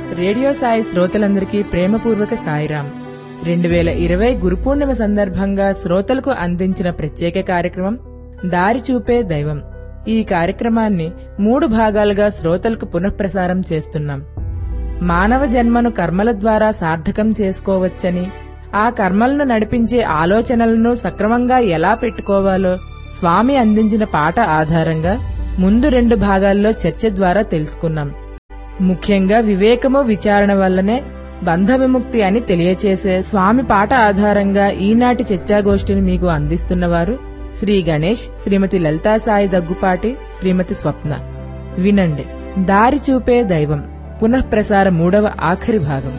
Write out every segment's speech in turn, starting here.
Radio Sai శ్రోతలందరికీ ప్రేమపూర్వక సాయిరాం. 2020 గురుపూర్ణిమ సందర్భంగా శ్రోతలకు అందించిన ప్రత్యేక కార్యక్రమం దారి చూపే దైవం. ఈ కార్యక్రమాన్ని 3 భాగాలుగా శ్రోతలకు పునఃప్రసారం చేస్తున్నాం. మానవ జన్మను కర్మల ద్వారా సార్థకం చేసుకోవచ్చని, ఆ కర్మలను నడిపించే ఆలోచనలను సక్రమంగా ఎలా పెట్టుకోవాలో స్వామి అందించిన పాట ఆధారంగా ముందు 2 భాగాల్లో చర్చ ద్వారా తెలుసుకున్నాం. ముఖ్యంగా వివేకము విచారణ వల్లనే బంధ విముక్తి అని తెలియచేసే స్వామి పాట ఆధారంగా ఈనాటి చర్చాగోష్ఠిని మీకు అందిస్తున్నవారు శ్రీ గణేష్, శ్రీమతి లలితా సాయి దగ్గుపాటి, శ్రీమతి స్వప్న. వినండి, దారి చూపే దైవం పునఃప్రసార 3వ ఆఖరి భాగం.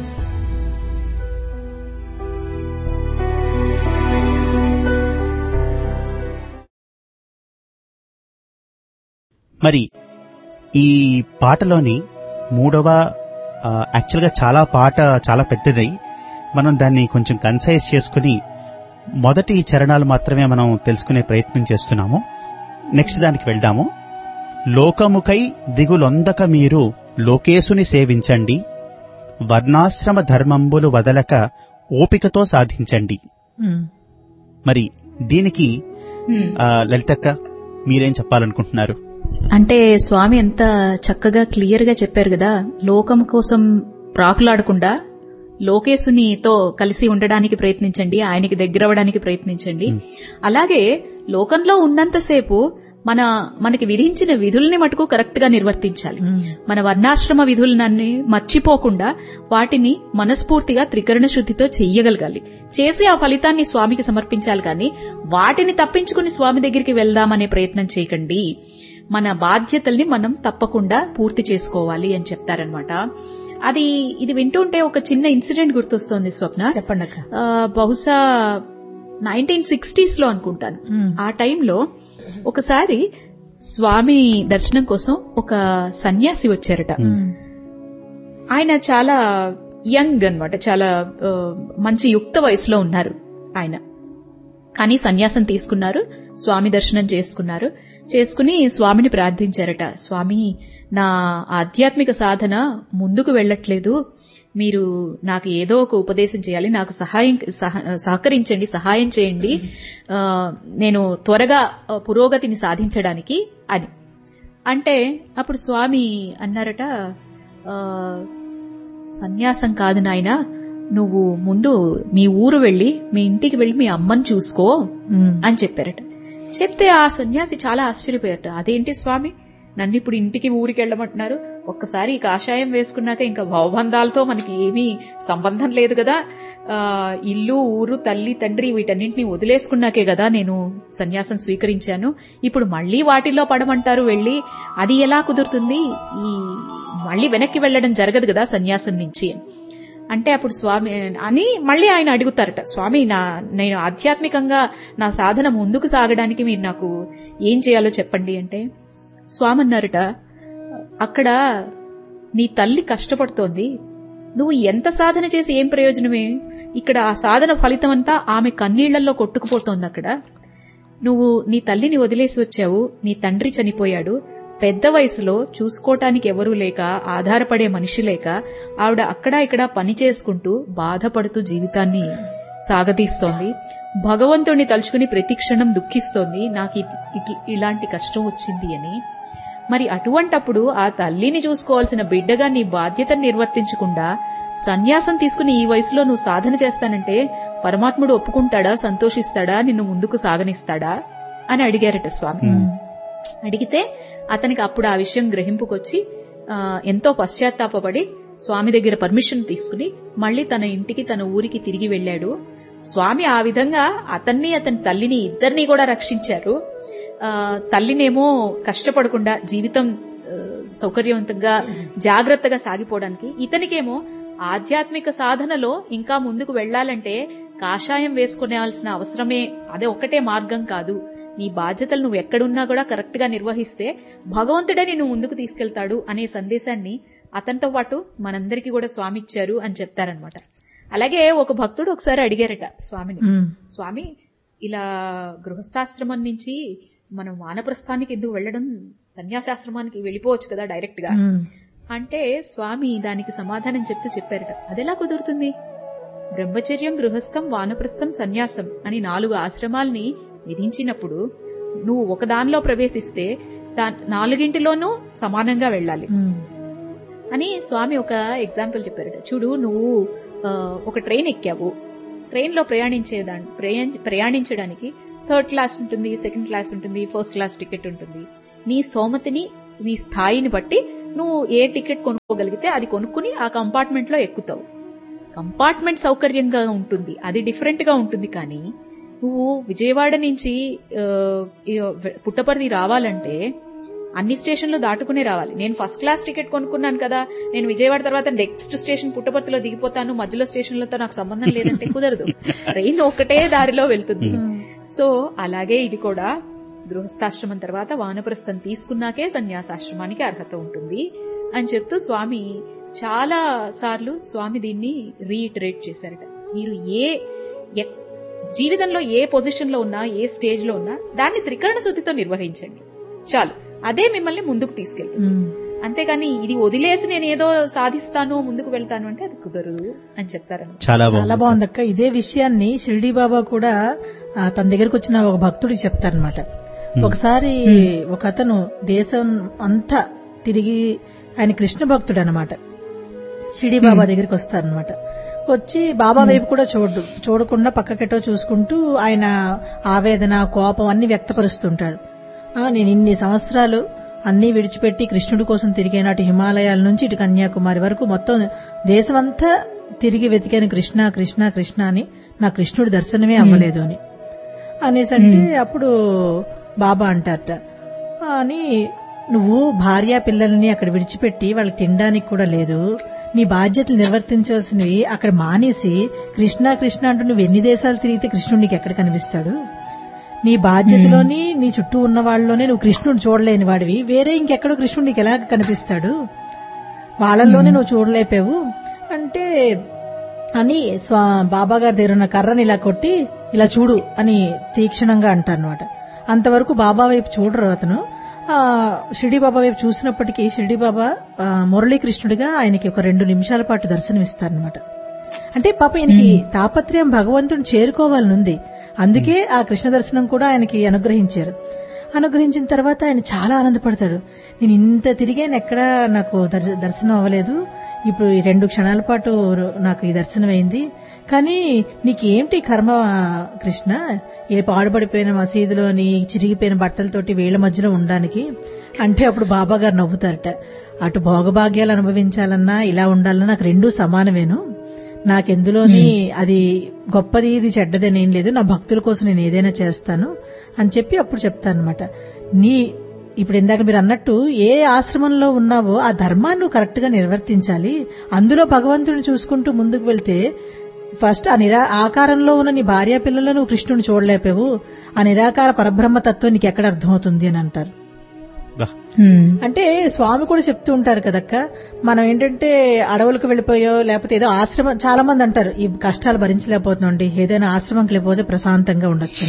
మరి ఈ పాటలోని 3వ యాక్చువల్గా చాలా పెద్దది. మనం దాన్ని కొంచెం కన్సైజ్ చేసుకుని మొదటి చరణాలు మాత్రమే మనం తెలుసుకునే ప్రయత్నం చేస్తున్నాము. నెక్స్ట్ దానికి వెళ్దాము. లోకముకై దిగులొందక మీరు లోకేశుని సేవించండి, వర్ణాశ్రమ ధర్మంబులు వదలక ఓపికతో సాధించండి. మరి దీనికి లలితక్క మీరేం చెప్పాలనుకుంటున్నారు? అంటే స్వామి ఎంత చక్కగా క్లియర్ గా చెప్పారు కదా. లోకం కోసం ప్రాకులాడకుండా లోకేశునితో కలిసి ఉండడానికి ప్రయత్నించండి, ఆయనకి దగ్గరవడానికి ప్రయత్నించండి. అలాగే లోకంలో ఉన్నంతసేపు మనకి విధించిన విధుల్ని మటుకు కరెక్ట్ గా నిర్వర్తించాలి. మన వర్ణాశ్రమ విధులన్నీ మర్చిపోకుండా వాటిని మనస్ఫూర్తిగా త్రికరణ శుద్ధితో చెయ్యగలగాలి. చేసి ఆ ఫలితాన్ని స్వామికి సమర్పించాలి. కానీ వాటిని తప్పించుకుని స్వామి దగ్గరికి వెళ్దామనే ప్రయత్నం చేయకండి. మన బాధ్యతల్ని మనం తప్పకుండా పూర్తి చేసుకోవాలి అని చెప్తారనమాట. ఇది వింటుంటే ఒక చిన్న ఇన్సిడెంట్ గుర్తొస్తోంది స్వప్న. చెప్పండి. బహుశా 1960s లో అనుకుంటాను. ఆ టైంలో ఒకసారి స్వామి దర్శనం కోసం ఒక సన్యాసి వచ్చారట. ఆయన చాలా యంగ్ అన్నమాట, చాలా మంచి యుక్త వయసులో ఉన్నారు ఆయన. కానీ సన్యాసం తీసుకున్నారు, స్వామి దర్శనం చేసుకుని స్వామిని ప్రార్థించారట. స్వామి, నా ఆధ్యాత్మిక సాధన ముందుకు వెళ్లట్లేదు, మీరు నాకు ఏదో ఒక ఉపదేశం చేయాలి, నాకు సహకరించండి, సహాయం చేయండి, నేను త్వరగా పురోగతిని సాధించడానికి అని అంటే, అప్పుడు స్వామి అన్నారట, సన్యాసం కాదు నాయనా, నువ్వు ముందు మీ ఊరు వెళ్లి, మీ ఇంటికి వెళ్లి మీ అమ్మని చూసుకో అని చెప్పారట. చెప్తే ఆ సన్యాసి చాలా ఆశ్చర్యపోయారట. అదేంటి స్వామి, నన్ను ఇప్పుడు ఇంటికి ఊరికి వెళ్ళమంటున్నారు? ఒక్కసారి కాషాయం వేసుకున్నాక ఇంకా భవబంధాలతో మనకి ఏమీ సంబంధం లేదు కదా, ఇల్లు, ఊరు, తల్లి, తండ్రి వీటన్నింటినీ వదిలేసుకున్నాకే కదా నేను సన్యాసం స్వీకరించాను. ఇప్పుడు మళ్లీ వాటిల్లో పడమంటారు వెళ్ళి, అది ఎలా కుదురుతుంది? మళ్లీ వెనక్కి వెళ్లడం జరగదు కదా సన్యాసం నుంచి అంటే, అప్పుడు స్వామి అని మళ్లీ ఆయన అడుగుతారట, స్వామి, నేను ఆధ్యాత్మికంగా నా సాధన ముందుకు సాగడానికి మీరు నాకు ఏం చేయాలో చెప్పండి అంటే, స్వామి అన్నారట, అక్కడ నీ తల్లి కష్టపడుతోంది, నువ్వు ఎంత సాధన చేసి ఏం ప్రయోజనమే? ఇక్కడ ఆ సాధన ఫలితం అంతా ఆమె కన్నీళ్లలో కొట్టుకుపోతోంది. అక్కడ నువ్వు నీ తల్లిని వదిలేసి వచ్చావు, నీ తండ్రి చనిపోయాడు, పెద్ద వయసులో చూసుకోవటానికి ఎవరూ లేక, ఆధారపడే మనిషి లేక, ఆవిడ అక్కడా ఇక్కడ పని చేసుకుంటూ బాధపడుతూ జీవితాన్ని సాగదీస్తోంది. భగవంతుడిని తలుచుకుని ప్రతి క్షణం దుఃఖిస్తోంది, నాకు ఇలాంటి కష్టం వచ్చింది అని. మరి అటువంటప్పుడు ఆ తల్లిని చూసుకోవాల్సిన బిడ్డగా నీ బాధ్యతను నిర్వర్తించకుండా సన్యాసం తీసుకుని ఈ వయసులో నువ్వు సాధన చేస్తానంటే పరమాత్ముడు ఒప్పుకుంటాడా, సంతోషిస్తాడా, నిన్ను ముందుకు సాగనిస్తాడా అని అడిగారట స్వామి. అడిగితే అతనికి అప్పుడు ఆ విషయం గ్రహింపుకొచ్చి ఎంతో పశ్చాత్తాపపడి స్వామి దగ్గర పర్మిషన్ తీసుకుని మళ్లీ తన ఇంటికి, తన ఊరికి తిరిగి వెళ్లాడు. స్వామి ఆ విధంగా అతన్ని, అతని తల్లిని, ఇద్దరినీ కూడా రక్షించారు. తల్లినేమో కష్టపడకుండా జీవితం సౌకర్యవంతంగా జాగ్రత్తగా సాగిపోవడానికి, ఇతనికేమో ఆధ్యాత్మిక సాధనలో ఇంకా ముందుకు వెళ్లాలంటే కాషాయం వేసుకునేవాల్సిన అవసరమే, అదే ఒక్కటే మార్గం కాదు. నీ బాధ్యతలు నువ్వు ఎక్కడున్నా కూడా కరెక్ట్ గా నిర్వహిస్తే భగవంతుడే నిన్ను ముందుకు తీసుకెళ్తాడు అనే సందేశాన్ని అతనితో పాటు మనందరికీ కూడా స్వామి ఇచ్చారు అని చెప్తారనమాట. అలాగే ఒక భక్తుడు ఒకసారి అడిగారట స్వామిని, స్వామి, ఇలా గృహస్థాశ్రమం నుంచి మనం వానప్రస్థానికి ఎందుకు వెళ్ళడం, సన్యాసాశ్రమానికి వెళ్ళిపోవచ్చు కదా డైరెక్ట్ గా అంటే స్వామి దానికి సమాధానం చెప్పారట. అదెలా కుదురుతుంది? బ్రహ్మచర్యం, గృహస్థం, వానప్రస్థం, సన్యాసం అని 4 ఆశ్రమాల్ని విధించినప్పుడు నువ్వు ఒక దానిలో ప్రవేశిస్తే 4 సమానంగా వెళ్ళాలి అని స్వామి ఒక ఎగ్జాంపుల్ చెప్పారట. చూడు, నువ్వు ఒక ట్రైన్ ఎక్కావు. ట్రైన్ లో ప్రయాణించడానికి 3rd క్లాస్ ఉంటుంది, 2nd క్లాస్ ఉంటుంది, 1st క్లాస్ టికెట్ ఉంటుంది. నీ స్థోమతిని, నీ స్థాయిని బట్టి నువ్వు ఏ టికెట్ కొనుక్కోగలిగితే అది కొనుక్కుని ఆ కంపార్ట్మెంట్ లో ఎక్కుతావు. కంపార్ట్మెంట్ సౌకర్యంగా ఉంటుంది, అది డిఫరెంట్ గా ఉంటుంది. కానీ నువ్వు విజయవాడ నుంచి పుట్టపర్తి రావాలంటే అన్ని స్టేషన్లు దాటుకునే రావాలి. నేను 1st క్లాస్ టికెట్ కొనుక్కున్నాను కదా, నేను విజయవాడ తర్వాత నెక్స్ట్ స్టేషన్ పుట్టపర్తిలో దిగిపోతాను, మధ్యలో స్టేషన్లతో నాకు సంబంధం లేదంటే కుదరదు. ట్రైన్ ఒకటే దారిలో వెళ్తుంది. సో అలాగే ఇది కూడా గృహస్థాశ్రమం తర్వాత వానప్రస్థం తీసుకున్నాకే సన్యాసాశ్రమానికి అర్హత ఉంటుంది అని చెప్తూ స్వామి చాలా సార్లు దీన్ని రీఇటరేట్ చేశారట. మీరు జీవితంలో ఏ పొజిషన్ లో ఉన్నా, ఏ స్టేజ్ లో ఉన్నా దాన్ని త్రికరణ శుద్ధితో నిర్వహించండి చాలు. అదే మిమ్మల్ని ముందుకు తీసుకెళ్తుంది. అంతేగాని ఇది వదిలేసి నేను ఏదో సాధిస్తాను, ముందుకు వెళ్తాను అంటే అది కుదరదు అని చెప్తారు. చాలా బాగుందక్క. ఇదే విషయాన్ని షిరిడీ బాబా కూడా తన దగ్గరకు వచ్చిన ఒక భక్తుడికి చెప్తారనమాట. ఒకసారి ఒక అతను దేశం అంతా తిరిగి, ఆయన కృష్ణ భక్తుడు అనమాట, షిరిడీ బాబా దగ్గరికి వస్తారనమాట. వచ్చి బాబా వైపు కూడా చూడకుండా పక్కకెటో చూసుకుంటూ ఆయన ఆవేదన, కోపం అన్ని వ్యక్తపరుస్తుంటాడు. నేను ఇన్ని సంవత్సరాలు అన్ని విడిచిపెట్టి కృష్ణుడి కోసం తిరిగాను, అటు హిమాలయాల నుంచి ఇటు కన్యాకుమారి వరకు మొత్తం దేశమంతా తిరిగి వెతికాను, కృష్ణ కృష్ణ కృష్ణ అని, నా కృష్ణుడి దర్శనమే అవ్వలేదు అని అనేసి అంటే అప్పుడు బాబా అంటారట, అని నువ్వు భార్యా పిల్లల్ని అక్కడ విడిచిపెట్టి వాళ్ళకి తినడానికి కూడా లేదు, నీ బాధ్యతలు నిర్వర్తించవలసినవి అక్కడ మానేసి కృష్ణ కృష్ణ అంటూ నువ్వు ఎన్ని దేశాలు తిరిగితే కృష్ణుడు నీకు ఎక్కడ కనిపిస్తాడు? నీ బాధ్యతలోని నీ చుట్టూ ఉన్న వాళ్ళలోనే నువ్వు కృష్ణుడు చూడలేని వాడివి, వేరే ఇంకెక్కడో కృష్ణుడు నీకు ఎలా కనిపిస్తాడు? వాళ్ళల్లోనే నువ్వు చూడలేపావు అంటే అని బాబా గారి దగ్గర ఉన్న కర్రని ఇలా కొట్టి ఇలా చూడు అని తీక్షణంగా అంటారనమాట. అంతవరకు బాబా వైపు చూడరు అతను. షిరిడీ బాబా వైపు చూసినప్పటికీ షిరిడీ బాబా మురళీకృష్ణుడిగా ఆయనకి ఒక 2 నిమిషాల పాటు దర్శనమిస్తారనమాట. అంటే పాప ఆయనకి తాపత్రయం భగవంతుని చేరుకోవాలనుంది, అందుకే ఆ కృష్ణ దర్శనం కూడా ఆయనకి అనుగ్రహించారు. అనుగ్రహించిన తర్వాత ఆయన చాలా ఆనందపడతాడు. నేను ఇంత తిరిగాను, ఎక్కడా నాకు దర్శనం అవ్వలేదు, ఇప్పుడు ఈ 2 క్షణాల పాటు నాకు ఈ దర్శనం అయింది. కానీ నీకేమిటి కర్మ కృష్ణ, ఈ పాడుపడిపోయిన మసీదులోని చిరిగిపోయిన బట్టలతోటి వీళ్ల మధ్యలో ఉండడానికి అంటే అప్పుడు బాబా గారు నవ్వుతారట, అటు భోగభాగ్యాలు అనుభవించాలన్నా ఇలా ఉండాలన్నా నాకు 2 సమానమేను, నాకెందులోని అది గొప్పది ఇది చెడ్డదని ఏం లేదు, నా భక్తుల కోసం నేను ఏదైనా చేస్తాను అని చెప్పి అప్పుడు చెప్తానమాట. ఇప్పుడు ఇందాక మీరు అన్నట్టు ఏ ఆశ్రమంలో ఉన్నావో ఆ ధర్మాన్ని నువ్వు కరెక్ట్ గా నిర్వర్తించాలి, అందులో భగవంతుడిని చూసుకుంటూ ముందుకు వెళ్తే ఫస్ట్ ఆకారంలో ఉన్న నీ భార్యా పిల్లల్లో నువ్వు కృష్ణుని చూడలేపావు, ఆ నిరాకార పరబ్రహ్మ తత్వం నీకు ఎక్కడ అర్థమవుతుంది అని అంటారు. అంటే స్వామి కూడా చెప్తూ ఉంటారు కదక్క, మనం ఏంటంటే అడవులకు వెళ్ళిపోయో లేకపోతే ఏదో ఆశ్రమం, చాలా మంది అంటారు ఈ కష్టాలు భరించలేకపోతున్నాండి, ఏదైనా ఆశ్రమంకి వెళ్ళిపోతే ప్రశాంతంగా ఉండొచ్చు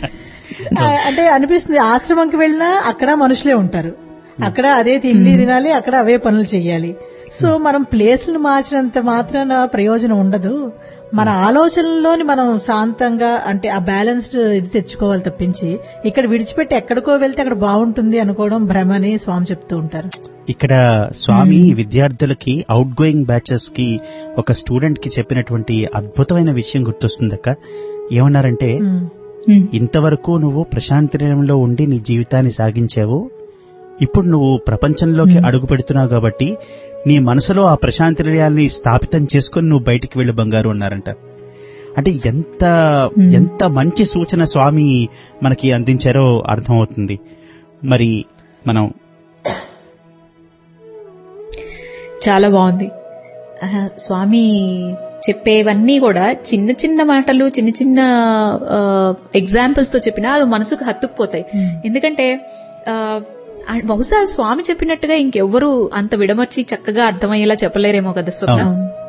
అంటే అనిపిస్తుంది. ఆశ్రమంకి వెళ్ళినా అక్కడ మనుషులే ఉంటారు, అక్కడ అదే తిండి తినాలి, అక్కడ అవే పనులు చెయ్యాలి. సో మనం ప్లేస్లు మార్చినంత మాత్రాన ప్రయోజనం ఉండదు. మన ఆలోచనల్లోని మనం శాంతంగా అంటే ఆ బ్యాలెన్స్డ్ ఇది తెచ్చుకోవాలి తప్పించి ఇక్కడ విడిచిపెట్టి ఎక్కడికో వెళ్తే అక్కడ బాగుంటుంది అనుకోవడం భ్రమని స్వామి చెప్తూ ఉంటారు. ఇక్కడ స్వామి విద్యార్థులకి అవుట్ గోయింగ్ బ్యాచెస్ కి ఒక స్టూడెంట్ కి చెప్పినటువంటి అద్భుతమైన విషయం గుర్తొస్తుందక్క. ఏమన్నారంటే, ఇంతవరకు నువ్వు ప్రశాంతిలో ఉండి నీ జీవితాన్ని సాగించావు, ఇప్పుడు నువ్వు ప్రపంచంలోకి అడుగు పెడుతున్నావు కాబట్టి నీ మనసులో ఆ ప్రశాంతిని స్థాపితం చేసుకుని నువ్వు బయటికి వెళ్ళు బంగారు అన్నారంట. అంటే ఎంత మంచి సూచన స్వామి మనకి అందించారో అర్థమవుతుంది. మరి మనం చాలా బాగుంది. స్వామి చెప్పేవన్నీ కూడా చిన్న చిన్న మాటలు, చిన్న చిన్న ఎగ్జాంపుల్స్ తో చెప్పినా అవి మనసుకు హత్తుకుపోతాయి. ఎందుకంటే బహుశా స్వామి చెప్పినట్టుగా ఇంకెవ్వరూ అంత విడమర్చి చక్కగా అర్థమయ్యేలా చెప్పలేరేమో కదా స్వప్న.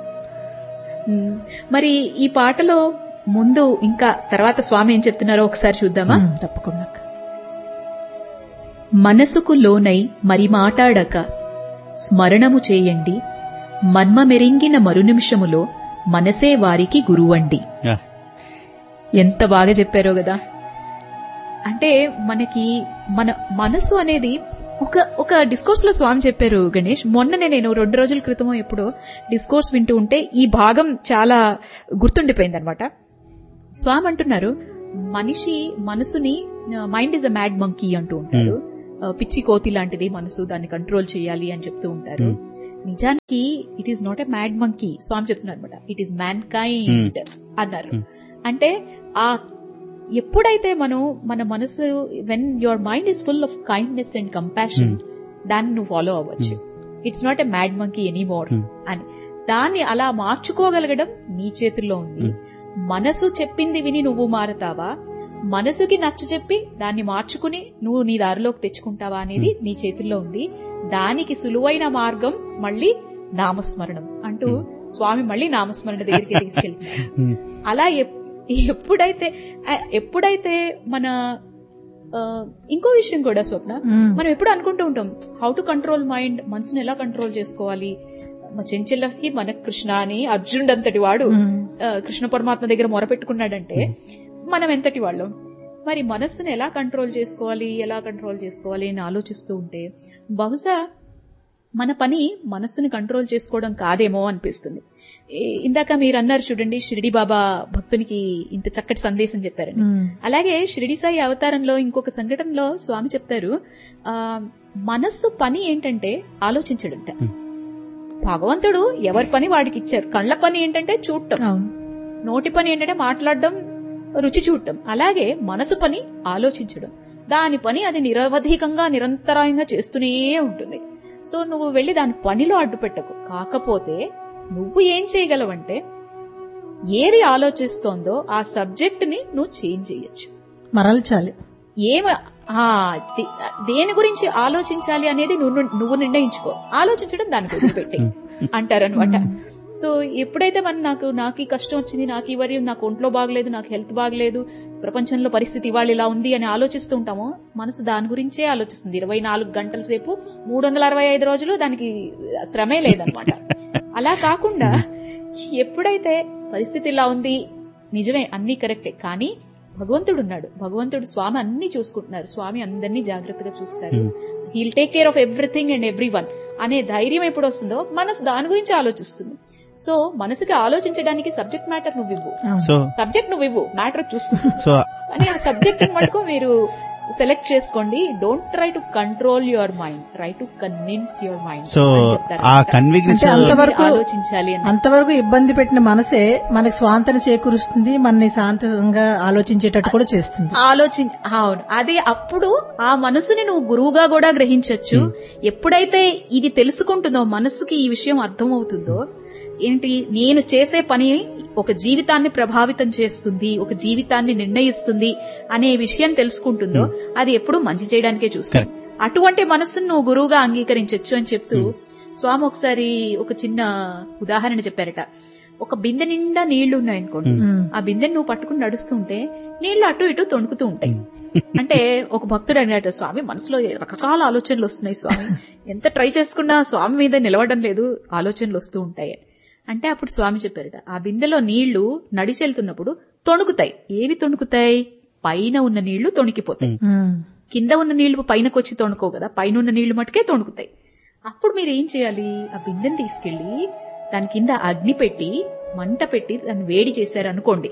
మరి ఈ పాటలో ముందు ఇంకా తర్వాత స్వామి ఏం చెప్తున్నారో ఒకసారి చూద్దామా? తప్పకుండా. మనసుకు లోనై మరి మాటాడక స్మరణము చేయండి, మన్మమెరింగిన మరునిమిషములో మనసే వారికి గురువండి. ఎంత బాగా చెప్పారో కదా. అంటే మనకి మన మనసు అనేది ఒక డిస్కోర్స్ లో స్వామి చెప్పారు గణేష్. మొన్ననే నేను 2 రోజుల క్రితమో ఎప్పుడో డిస్కోర్స్ వింటూ ఉంటే ఈ భాగం చాలా గుర్తుండిపోయింది అనమాట. స్వామి అంటున్నారు, మనిషి మనసుని mind is a mad monkey అంటూ ఉంటారు. పిచ్చి కోతి లాంటిది మనసు, దాన్ని కంట్రోల్ చేయాలి అని చెప్తూ ఉంటారు. నిజానికి it is not a mad monkey. స్వామి చెప్తున్నారు అనమాట, ఇట్ ఈస్ మ్యాన్ కైండ్ అన్నారు. అంటే ఆ ఎప్పుడైతే మన మనసు, when your mind is full of kindness and compassion, దాన్ని నువ్వు ఫాలో అవ్వచ్చు. It's not a mad monkey anymore అని. దాన్ని అలా మార్చుకోగలగడం నీ చేతుల్లో ఉంది. మనసు చెప్పింది విని నువ్వు మారతావా, మనసుకి నచ్చ చెప్పి దాన్ని మార్చుకుని నువ్వు నీ దారిలోకి తెచ్చుకుంటావా అనేది నీ చేతుల్లో ఉంది. దానికి సులువైన మార్గం మళ్ళీ నామస్మరణం అంటూ స్వామి మళ్ళీ నామస్మరణ దగ్గరికి తీసుకెళ్తున్నారు. అలా ఎప్పుడైతే మన ఇంకో విషయం కూడా స్వప్న, మనం ఎప్పుడు అనుకుంటూ ఉంటాం హౌ టు కంట్రోల్ మైండ్, మనసుని ఎలా కంట్రోల్ చేసుకోవాలి. మా చెంచెల్లకి మన కృష్ణ అని అర్జునుడు అంతటి వాడు కృష్ణ పరమాత్మ దగ్గర మొరపెట్టుకున్నాడంటే మనం ఎంతటి వాళ్ళం. మరి మనస్సును ఎలా కంట్రోల్ చేసుకోవాలి అని ఆలోచిస్తూ ఉంటే బహుశా మన పని మనస్సుని కంట్రోల్ చేసుకోవడం కాదేమో అనిపిస్తుంది. ఇందాక మీరు అన్నారు చూడండి, షిరిడి బాబా భక్తునికి ఇంత చక్కటి సందేశం చెప్పారని. అలాగే షిరిడి సాయి అవతారంలో ఇంకొక సంఘటనలో స్వామి చెప్తారు, మనస్సు పని ఏంటంటే ఆలోచించడంట. భగవంతుడు ఎవరి పని వాడికి ఇచ్చారు. కళ్ళ పని ఏంటంటే చూడటం, నోటి పని ఏంటంటే మాట్లాడడం, రుచి చూడటం. అలాగే మనసు పని ఆలోచించడం. దాని పని అది నిరవధికంగా నిరంతరాయంగా చేస్తూనే ఉంటుంది. సో నువ్వు వెళ్లి దాని పనిలో అడ్డు పెట్టకు. కాకపోతే నువ్వు ఏం చేయగలవంటే ఏది ఆలోచిస్తోందో ఆ సబ్జెక్ట్ ని నువ్వు చేంజ్ చేయొచ్చు, మరల్చాలి. దేని గురించి ఆలోచించాలి అనేది నువ్వు నిర్ణయించుకో. ఆలోచించడం దానికి వదిలిపెట్టి అంటారనమాట. సో ఎప్పుడైతే నాకు ఈ కష్టం వచ్చింది, నాకు ఒంట్లో బాగలేదు, నాకు హెల్త్ బాగలేదు, ప్రపంచంలో పరిస్థితి ఇవాళ ఇలా ఉంది అని ఆలోచిస్తూ ఉంటామో మనసు దాని గురించే ఆలోచిస్తుంది. 24 గంటల సేపు 365 రోజులు దానికి శ్రమే లేదనమాట. అలా కాకుండా ఎప్పుడైతే పరిస్థితి ఇలా ఉంది, నిజమే అన్ని కరెక్టే, కానీ భగవంతుడు ఉన్నాడు, భగవంతుడు స్వామి అన్ని చూసుకుంటున్నారు, స్వామి అందరినీ జాగ్రత్తగా చూస్తారు, he'll take care of everything and every one అనే ధైర్యం ఎప్పుడు వస్తుందో మనసు దాని గురించి ఆలోచిస్తుంది. సో మనసుకి ఆలోచించడానికి సబ్జెక్ట్ మ్యాటర్ నువ్వు ఇవ్వు, సబ్జెక్ట్ నువ్వు ఇవ్వు, మ్యాటర్ చూసుకుంటా అని ఆ సబ్జెక్ట్ మటుకు మీరు సెలెక్ట్ చేసుకోండి. Don't try to control your mind, try to convince your mind. So ఆ కన్విన్స్ ఆలోచించాలి. అంతవరకు ఇబ్బంది పెట్టిన మనసే మనకు స్వాంతన చేకూరుస్తుంది, మనని శాంతంగా ఆలోచించేటట్టు కూడా చేస్తుంది. అవును, అది అప్పుడు ఆ మనసుని నువ్వు గురువుగా కూడా గ్రహించొచ్చు. ఎప్పుడైతే ఇది తెలుసుకుంటుందో, మనసుకి ఈ విషయం అర్థమవుతుందో, ఏంటి నేను చేసే పని ఒక జీవితాన్ని ప్రభావితం చేస్తుంది, ఒక జీవితాన్ని నిర్ణయిస్తుంది అనే విషయం తెలుసుకుంటుందో అది ఎప్పుడు మంచి చేయడానికే చూస్తుంది. అటువంటి మనస్సును నువ్వు గురువుగా అంగీకరించొచ్చు అని చెప్తూ స్వామి ఒకసారి ఒక చిన్న ఉదాహరణ చెప్పారట. ఒక బిందె నిండా నీళ్లు ఉన్నాయనుకోండి, ఆ బిందెని నువ్వు పట్టుకుని నడుస్తుంటే నీళ్లు అటు ఇటు తొణుకుతూ ఉంటాయి. అంటే ఒక భక్తుడు అన్నట్టు, స్వామి మనసులో రకరకాల ఆలోచనలు వస్తున్నాయి స్వామి, ఎంత ట్రై చేసుకున్నా స్వామి మీద నిలవడం లేదు, ఆలోచనలు వస్తూ ఉంటాయి అంటే అప్పుడు స్వామి చెప్పారట, ఆ బిందెలో నీళ్లు నడిచెళ్తున్నప్పుడు తొణుకుతాయి. ఏవి తొణుకుతాయి? పైన ఉన్న నీళ్లు తొణికిపోతాయి, కింద ఉన్న నీళ్లు పైనకు వచ్చి తొణుకోవు కదా, పైన ఉన్న నీళ్లు మటుకే తొణుకుతాయి. అప్పుడు మీరు ఏం చేయాలి? ఆ బిందెని తీసుకెళ్లి దాని కింద అగ్ని పెట్టి మంట పెట్టి దాన్ని వేడి చేశారనుకోండి.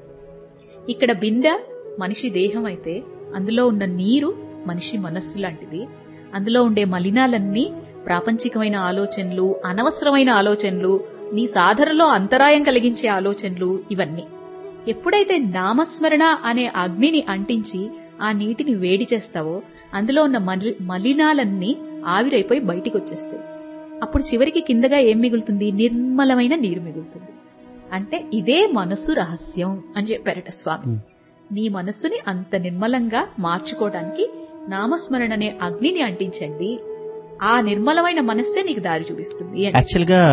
ఇక్కడ బిందె మనిషి దేహం అయితే అందులో ఉన్న నీరు మనిషి మనస్సు లాంటిది. అందులో ఉండే మలినాలన్నీ ప్రాపంచికమైన ఆలోచనలు, అనవసరమైన ఆలోచనలు, నీ సాధనలో అంతరాయం కలిగించే ఆలోచనలు, ఇవన్నీ. ఎప్పుడైతే నామస్మరణ అనే అగ్నిని అంటించి ఆ నీటిని వేడి చేస్తావో అందులో ఉన్న మలినాలన్నీ ఆవిరైపోయి బయటికి వచ్చేస్తాయి. అప్పుడు చివరికి కిందగా ఏం మిగులుతుంది? నిర్మలమైన నీరు మిగులుతుంది. అంటే ఇదే మనస్సు రహస్యం అని చెప్పారట స్వామి. నీ మనస్సుని అంత నిర్మలంగా మార్చుకోవడానికి నామస్మరణ అనే అగ్నిని అంటించండి, ఆ నిర్మలమైన మనస్సే నీకు దారి చూపిస్తుంది. యాక్చువల్ గా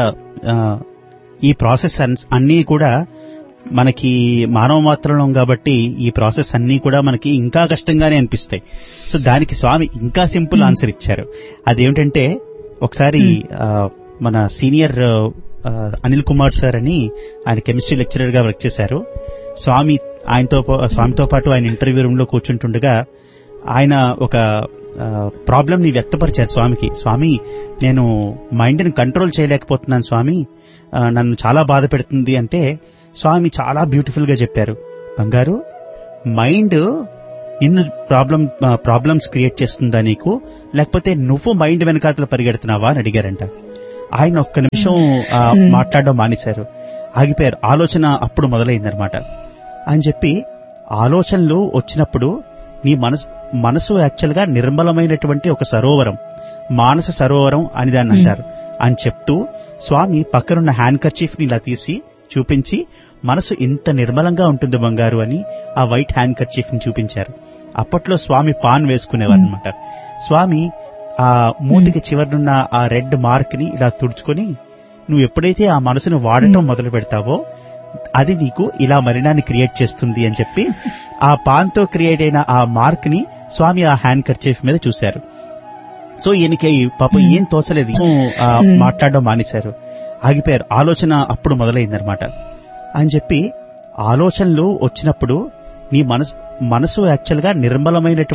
ఈ ప్రాసెస్ అన్నీ కూడా మనకి మానవ మాత్రంలో కాబట్టి ఈ ప్రాసెస్ అన్నీ కూడా మనకి ఇంకా కష్టంగానే అనిపిస్తాయి. సో దానికి స్వామి ఇంకా సింపుల్ ఆన్సర్ ఇచ్చారు. అదేమిటంటే ఒకసారి మన సీనియర్ అనిల్ కుమార్ సార్ అని ఆయన కెమిస్ట్రీ లెక్చరర్ గా వర్క్ చేశారు. స్వామితో పాటు ఆయన ఇంటర్వ్యూ రూమ్ లో కూర్చుంటుండగా ఆయన ఒక ప్రాబ్లం ని వ్యక్తపరిచారు స్వామికి. స్వామి, నేను మైండ్ ని కంట్రోల్ చేయలేకపోతున్నాను స్వామి, నన్ను చాలా బాధ పెడుతుంది అంటే స్వామి చాలా బ్యూటిఫుల్ గా చెప్పారు, బంగారు, మైండ్ నిన్ను ప్రాబ్లమ్స్ క్రియేట్ చేస్తుందా నీకు, లేకపోతే నువ్వు మైండ్ వెనకాతల పరిగెడుతున్నావా అని అడిగారంట. ఆయన ఒక్క నిమిషం మాట్లాడడం మానేశారు, ఆగిపోయారు. ఆలోచన అప్పుడు మొదలైందనమాట. అని చెప్పి ఆలోచనలు వచ్చినప్పుడు నీ మనసు యాక్చువల్ గా నిర్మలమైనటువంటి ఒక సరోవరం, మానస సరోవరం అని దాన్ని అంటారు అని చెప్తూ స్వామి పక్కనున్న హ్యాండ్ కర్చీఫ్ ని ఇలా తీసి చూపించి, మనసు ఇంత నిర్మలంగా ఉంటుంది బంగారు అని ఆ వైట్ హ్యాండ్ కర్చీఫ్ ని చూపించారు. అప్పట్లో స్వామి పాన్ వేసుకునేవారు అనమాట. స్వామి ఆ మూతికి చివరనున్న ఆ రెడ్ మార్క్ ని ఇలా తుడుచుకొని, నువ్వు ఎప్పుడైతే ఆ మనసును వాడటం మొదలు పెడతావో అది నీకు ఇలా మలినాన్ని క్రియేట్ చేస్తుంది అని చెప్పి ఆ పాన్ తో క్రియేట్ అయిన ఆ మార్క్ ని స్వామి ఆ హ్యాండ్ కర్చీఫ్ మీద చూశారు. సో ఈయనకి పాపం ఏం తోచలేదు, మాట్లాడడం మానేశారు, ఆగిపోయారు. ఆలోచన అప్పుడు మొదలైందనమాట. అని చెప్పి ఆలోచనలు వచ్చినప్పుడు నీ మనసు యాక్చువల్ గా నిర్మలమైనటువంటి